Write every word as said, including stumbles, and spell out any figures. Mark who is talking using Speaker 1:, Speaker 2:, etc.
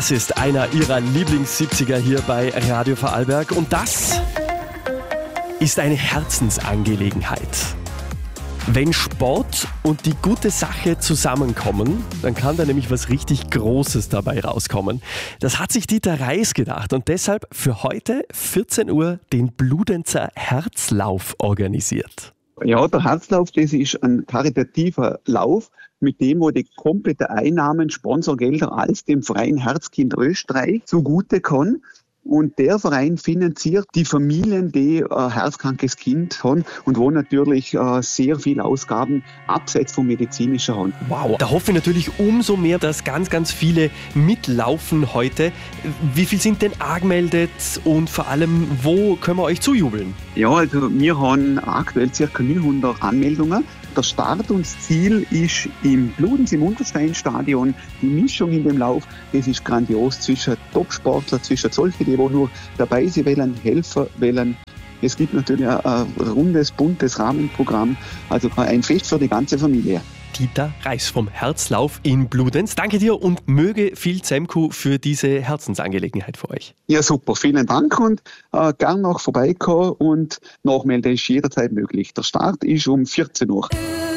Speaker 1: Das ist einer ihrer Lieblings-siebziger hier bei Radio Vorarlberg. Und das ist eine Herzensangelegenheit. Wenn Sport und die gute Sache zusammenkommen, dann kann da nämlich was richtig Großes dabei rauskommen. Das hat sich Dieter Reis gedacht und deshalb für heute vierzehn Uhr den Bludenzer Herzlauf organisiert.
Speaker 2: Ja, der Herzlauf, das ist ein karitativer Lauf, mit dem wo die komplette Einnahmen, Sponsorgelder als dem Verein Herzkind Österreich zugute kommen. Und der Verein finanziert die Familien, die ein herzkrankes Kind haben und wo natürlich äh, sehr viele Ausgaben abseits vom medizinischen haben.
Speaker 1: Wow, da hoffe ich natürlich umso mehr, dass ganz, ganz viele mitlaufen heute. Wie viel sind denn angemeldet und vor allem, wo können wir euch zujubeln?
Speaker 2: Ja, also wir haben aktuell ca. neunhundert Anmeldungen. Der Start und das Ziel ist im Bludenz, im Untersteinstadion. Die Mischung in dem Lauf, das ist grandios zwischen Topsportler, zwischen solchen, die nur dabei sind, wollen, Helfer wollen. Es gibt natürlich ein, ein rundes, buntes Rahmenprogramm, also ein Fest für die ganze Familie.
Speaker 1: Dieter Reis vom Herzlauf in Bludenz. Danke dir und möge viel Zemku für diese Herzensangelegenheit für euch.
Speaker 2: Ja, super. Vielen Dank und äh, gern noch vorbeikommen und nachmelden ist jederzeit möglich. Der Start ist um vierzehn Uhr.